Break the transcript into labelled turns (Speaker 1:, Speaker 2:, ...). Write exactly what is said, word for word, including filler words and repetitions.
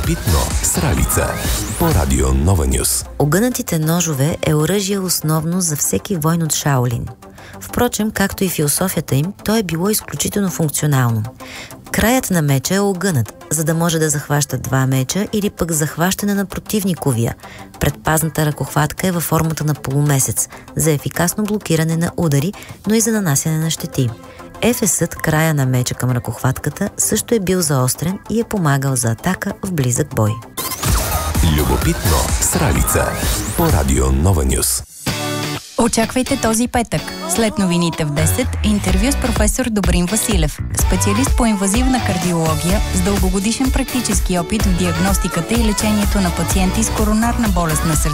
Speaker 1: Любопитно с Ралица по радио Нова Нюс.
Speaker 2: Огънатите ножове е оръжие основно за всеки войн от Шаолин. Впрочем, както и философията им, то е било изключително функционално. Краят на меча е огънат, за да може да захваща два меча или пък захващане на противниковия. Предпазната ръкохватка е във формата на полумесец, за ефикасно блокиране на удари, но и за нанасяне на щети. Ефесът, края на меча към ръкохватката, също е бил заострен и е помагал за атака в близък бой.
Speaker 1: Любопитно с Ралица по радио Нова Нюс.
Speaker 3: Очаквайте този петък. След новините в десет, интервю с професор Добрин Василев, специалист по инвазивна кардиология с дългогодишен практически опит в диагностиката и лечението на пациенти с коронарна болест на сърцето